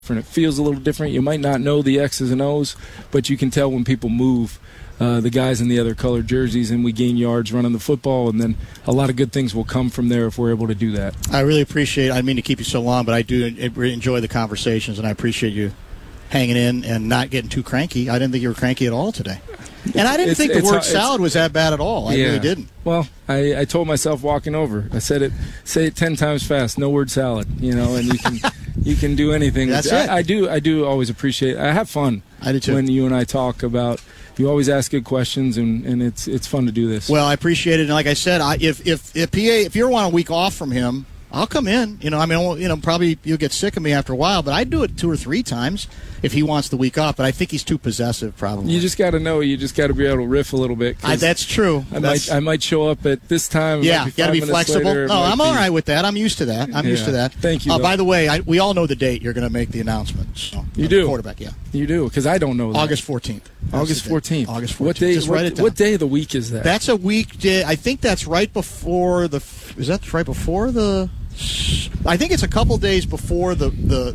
It feels a little different. You might not know the X's and O's, but you can tell when people move, the guys in the other colored jerseys, and we gain yards running the football, and then a lot of good things will come from there if we're able to do that. I really appreciate it. I didn't mean to keep you so long, but I do enjoy the conversations, and I appreciate you hanging in and not getting too cranky. I didn't think you were cranky at all today. And I didn't think the word salad was that bad at all. I really didn't. Well, I told myself walking over, I say it 10 times fast, no word salad, and you can do anything. That's it. I do always appreciate it. I have fun. I do too. When you and I talk about, you always ask good questions, and it's fun to do this. Well, I appreciate it. And like I said, if you want a week off from him, I'll come in. Probably you'll get sick of me after a while, but I'd do it 2 or 3 times if he wants the week off. But I think he's too possessive, probably. You just got to know. You just got to be able to riff a little bit. That's true. I might show up at this time. Yeah, you got to be flexible. Later, I'm all right with that. I'm used to that. Used to that. Thank you. By the way, we all know the date you're going to make the announcement. So, you do. Quarterback, yeah. You do, because I don't know that. August 14th. August 14th. August 14th. What day? Just write it down. What day of the week is that? That's a weekday. I think that's right before the. Is that right before the? I think it's a couple days before the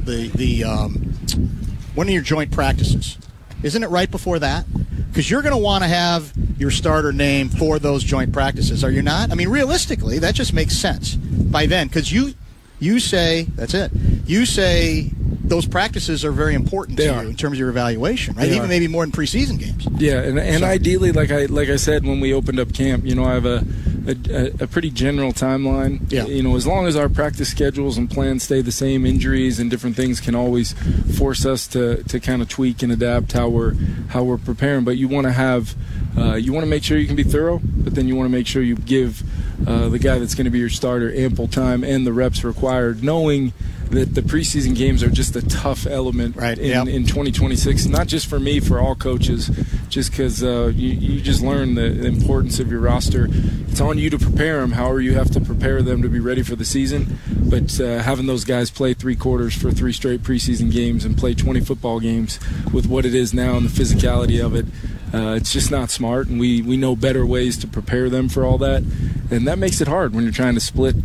one of your joint practices. Isn't it right before that? Because you're going to want to have your starter name for those joint practices, are you not? I mean, realistically, that just makes sense by then. Because you say, that's it, you say those practices are very important to you in terms of your evaluation, right? Even maybe more than preseason games. Yeah, and ideally, like I said when we opened up camp, I have a pretty general timeline. Yeah. As long as our practice schedules and plans stay the same, injuries and different things can always force us to kind of tweak and adapt how we're preparing. But you want to have you want to make sure you can be thorough, but then you want to make sure you give the guy that's going to be your starter ample time and the reps required, knowing that the preseason games are just a tough element in 2026, not just for me, for all coaches, just because you just learn the importance of your roster. It's on you to prepare them, however you have to prepare them to be ready for the season, but having those guys play 3 quarters for 3 straight preseason games and play 20 football games with what it is now and the physicality of it, it's just not smart, and we know better ways to prepare them for all that, and that makes it hard when you're trying to split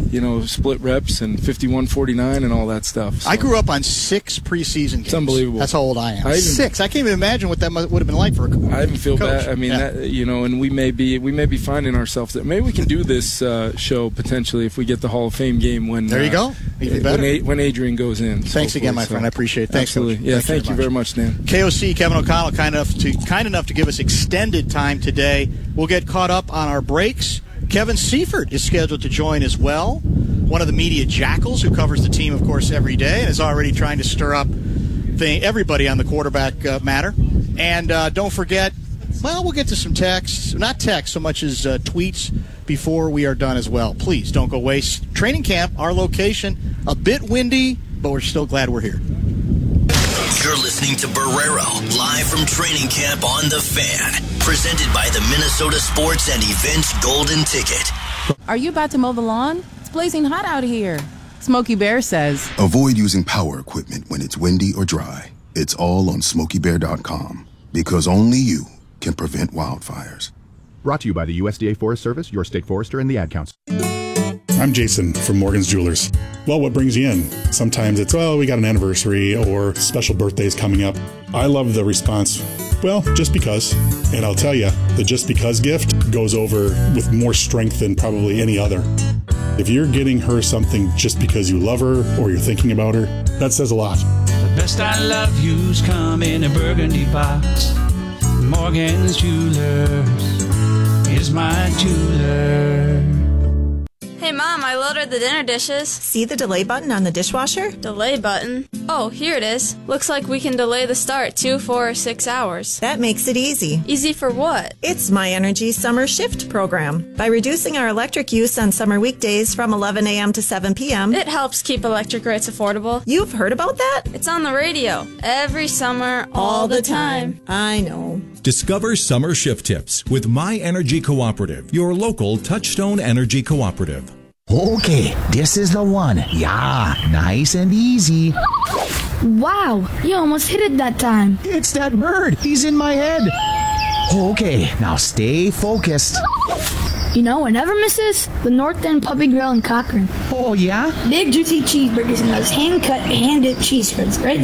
reps and 51-49 and all that stuff. So. I grew up on 6 preseason games. It's unbelievable. That's how old I am. 6. I can't even imagine what that would have been like for a coach. I even feel bad. I mean, and we may be finding ourselves that maybe we can do this show potentially if we get the Hall of Fame game when. There you go. Even better. When Adrian goes in. Thanks again, my friend. I appreciate it. Thanks, absolutely. Coach. Yeah, thank you very much, Dan. KOC Kevin O'Connell, kind enough to give us extended time today. We'll get caught up on our breaks. Kevin Seifert is scheduled to join as well, one of the media jackals who covers the team, of course, every day and is already trying to stir up everybody on the quarterback matter. And don't forget, we'll get to some texts, not texts so much as tweets before we are done as well. Please don't go waste. Training camp, our location, a bit windy, but we're still glad we're here. You're listening to Barrero, live from training camp on The Fan. Presented by the Minnesota Sports and Events Golden Ticket. Are you about to mow the lawn? It's blazing hot out here. Smokey Bear says, avoid using power equipment when it's windy or dry. It's all on SmokeyBear.com. Because only you can prevent wildfires. Brought to you by the USDA Forest Service, your state forester, and the Ad Council. I'm Jason from Morgan's Jewelers. Well, what brings you in? Sometimes it's, we got an anniversary or special birthdays coming up. I love the response, just because. And I'll tell you, the just because gift goes over with more strength than probably any other. If you're getting her something just because you love her or you're thinking about her, that says a lot. The best I love you's come in a burgundy box. Morgan's Jewelers is my jeweler. Hey, Mom, I loaded the dinner dishes. See the delay button on the dishwasher? Delay button? Oh, here it is. Looks like we can delay the start 2, 4, or 6 hours. That makes it easy. Easy for what? It's My Energy Summer Shift program. By reducing our electric use on summer weekdays from 11 a.m. to 7 p.m., it helps keep electric rates affordable. You've heard about that? It's on the radio. Every summer, all the time. I know. Discover summer shift tips with My Energy Cooperative, your local Touchstone Energy Cooperative. Okay, this is the one. Yeah, nice and easy. Wow, you almost hit it that time. It's that bird. He's in my head. Okay, now stay focused. You know what never misses? The North End Puppy Grill in Cochrane. Oh, yeah? Big juicy cheeseburgers and those hand-cut, hand-dipped cheese curds. Right